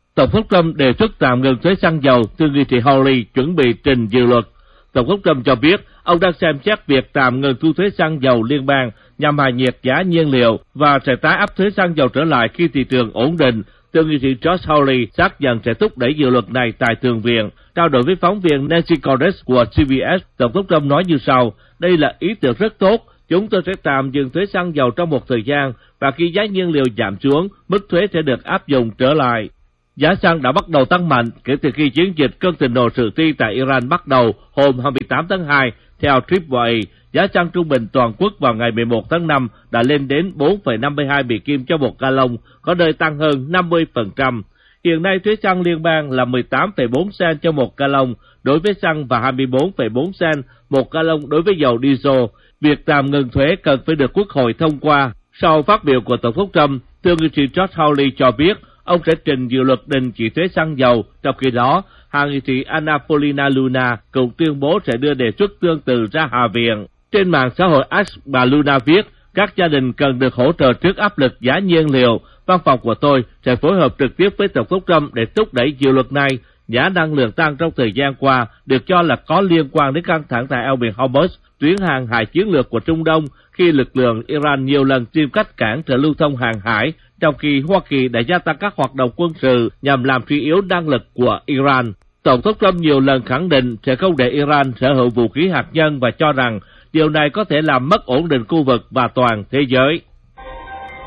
Tổng thống Trump đề xuất tạm ngừng thuế xăng dầu, thượng nghị sĩ Hawley chuẩn bị trình dự luật. Tổng thống Trump cho biết ông đang xem xét việc tạm ngừng thu thuế xăng dầu liên bang nhằm hạ nhiệt giá nhiên liệu và sẽ tái áp thuế xăng dầu trở lại khi thị trường ổn định. Thượng nghị sĩ Josh Hawley xác nhận sẽ thúc đẩy dự luật này tại Thượng viện. Trao đổi với phóng viên Nancy Cordes của CBS, Tổng thống Trump nói như sau: "Đây là ý tưởng rất tốt. Chúng tôi sẽ tạm dừng thuế xăng dầu trong một thời gian và khi giá nhiên liệu giảm xuống, mức thuế sẽ được áp dụng trở lại." Giá xăng đã bắt đầu tăng mạnh kể từ khi chiến dịch cân thịnh nộ sử thi tại Iran bắt đầu hôm 28 tháng 2. Theo AAA, giá xăng trung bình toàn quốc vào ngày 11 tháng 5 đã lên đến 4,52 Mỹ Kim cho một gallon, có nơi tăng hơn 50%. Hiện nay thuế xăng liên bang là 18,4 cent cho một gallon đối với xăng và 24,4 cent một gallon đối với dầu diesel. Việc tạm ngừng thuế cần phải được Quốc hội thông qua. Sau phát biểu của Tổng thống Trump, thượng nghị sĩ Josh Hawley cho biết ông sẽ trình dự luật đình chỉ thuế xăng dầu. Trong khi đó, hạ nghị sĩ Anna Paulina Luna cũng tuyên bố sẽ đưa đề xuất tương tự ra Hạ viện. Trên mạng xã hội X, bà Luna viết: "Các gia đình cần được hỗ trợ trước áp lực giá nhiên liệu. Văn phòng của tôi sẽ phối hợp trực tiếp với Tổng thống Trump để thúc đẩy dự luật này." Giá năng lượng tăng trong thời gian qua được cho là có liên quan đến căng thẳng tại eo biển Hormuz, tuyến hàng hải chiến lược của Trung Đông, khi lực lượng Iran nhiều lần tìm cách cản trở lưu thông hàng hải, trong khi Hoa Kỳ đã gia tăng các hoạt động quân sự nhằm làm suy yếu năng lực của Iran. Tổng thống Trump nhiều lần khẳng định sẽ không để Iran sở hữu vũ khí hạt nhân và cho rằng điều này có thể làm mất ổn định khu vực và toàn thế giới.